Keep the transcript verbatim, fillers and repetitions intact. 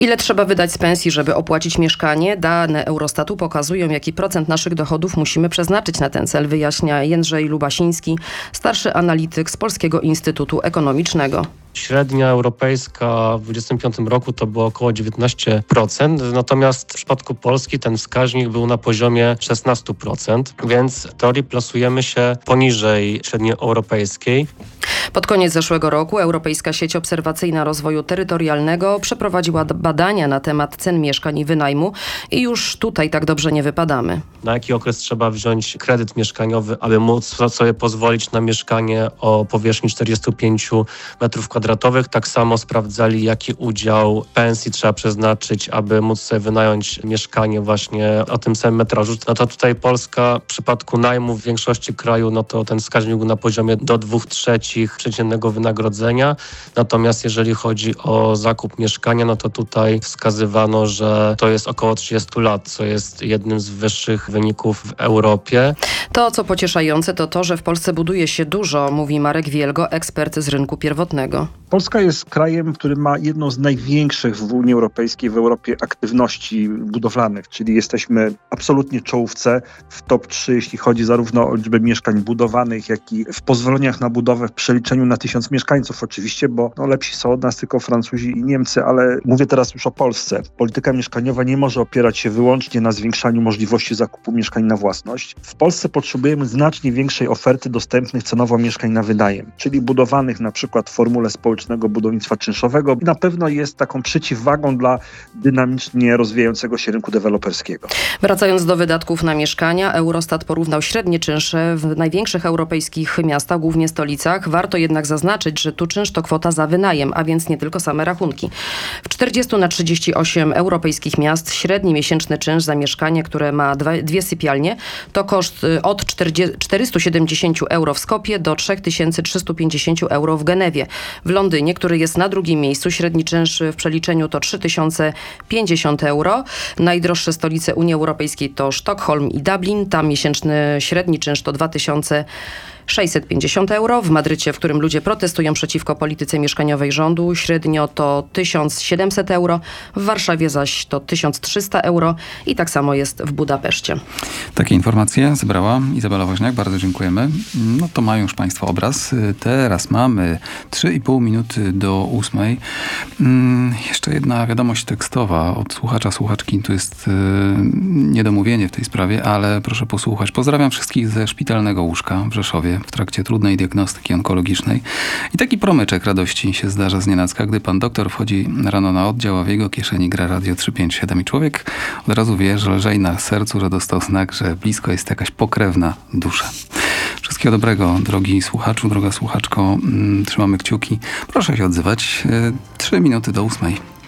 Ile trzeba wydać z pensji, żeby opłacić mieszkanie? Dane Eurostatu pokazują, jaki procent naszych dochodów musimy przeznaczyć na ten cel, wyjaśnia Jędrzej Lubasiński, starszy analityk z Polskiego Instytutu Ekonomicznego. Średnia europejska w dwudziestym piątym roku to było około dziewiętnaście procent, natomiast w przypadku Polski ten wskaźnik był na poziomie szesnaście procent, więc w teorii plasujemy się poniżej średniej europejskiej. Pod koniec zeszłego roku Europejska Sieć Obserwacyjna Rozwoju Terytorialnego przeprowadziła badania na temat cen mieszkań i wynajmu i już tutaj tak dobrze nie wypadamy. Na jaki okres trzeba wziąć kredyt mieszkaniowy, aby móc sobie pozwolić na mieszkanie o powierzchni czterdzieści pięć metrów kwadratowych. Tak samo sprawdzali, jaki udział pensji trzeba przeznaczyć, aby móc sobie wynająć mieszkanie właśnie o tym samym metrażu. No to tutaj Polska w przypadku najmu w większości kraju, no to ten wskaźnik był na poziomie do dwóch trzecich przeciętnego wynagrodzenia. Natomiast jeżeli chodzi o zakup mieszkania, no to tutaj wskazywano, że to jest około trzydzieści lat, co jest jednym z wyższych wyników w Europie. To, co pocieszające, to to, że w Polsce buduje się dużo, mówi Marek Wielgo, ekspert z rynku pierwotnego. Polska jest krajem, który ma jedną z największych w Unii Europejskiej, w Europie aktywności budowlanych, czyli jesteśmy absolutnie w czołówce, w top trzy, jeśli chodzi zarówno o liczbę mieszkań budowanych, jak i w pozwoleniach na budowę w przeliczeniu na tysiąc mieszkańców oczywiście, bo no, lepsi są od nas tylko Francuzi i Niemcy, ale mówię teraz już o Polsce. Polityka mieszkaniowa nie może opierać się wyłącznie na zwiększaniu możliwości zakupu mieszkań na własność. W Polsce potrzebujemy znacznie większej oferty dostępnych cenowo mieszkań na wynajem, czyli budowanych na przykład w formule społecznego budownictwa czynszowego i na pewno jest taką przeciwwagą dla dynamicznie rozwijającego się rynku deweloperskiego. Wracając do wydatków na mieszkania, Eurostat porównał średnie czynsze w największych europejskich miastach, głównie stolicach. Warto jednak zaznaczyć, że tu czynsz to kwota za wynajem, a więc nie tylko same rachunki. W czterdziestu na trzydzieści osiem europejskich miast średni miesięczny czynsz za mieszkanie, które ma dwa, dwie sypialnie, to koszt od czterysta siedemdziesiąt euro w Skopie do trzy tysiące trzysta pięćdziesiąt euro w Genewie. W Londynie, który jest na drugim miejscu, średni czynsz w przeliczeniu to trzy tysiące pięćdziesiąt euro. Najdroższe stolice Unii Europejskiej to Sztokholm i Dublin. Tam miesięczny średni czynsz to dwa tysiące sześćset pięćdziesiąt euro. W Madrycie, w którym ludzie protestują przeciwko polityce mieszkaniowej rządu, średnio to tysiąc siedemset euro. W Warszawie zaś to tysiąc trzysta euro i tak samo jest w Budapeszcie. Takie informacje zebrała Izabela Woźniak. Bardzo dziękujemy. No to mają już Państwo obraz. Teraz mamy trzy i pół minuty do ósmej. Hmm, jeszcze jedna wiadomość tekstowa od słuchacza, słuchaczki. Tu jest yy, niedomówienie w tej sprawie, ale proszę posłuchać. Pozdrawiam wszystkich ze szpitalnego łóżka w Rzeszowie w trakcie trudnej diagnostyki onkologicznej. I taki promyczek radości się zdarza znienacka, gdy pan doktor wchodzi rano na oddział, a w jego kieszeni gra radio trzysta pięćdziesiąt siedem i człowiek od razu wie, że lżej na sercu, że dostał znak, że blisko jest jakaś pokrewna dusza. Wszystkiego dobrego, drogi słuchaczu, droga słuchaczko. Trzymamy kciuki. Proszę się odzywać. Trzy minuty do ósmej.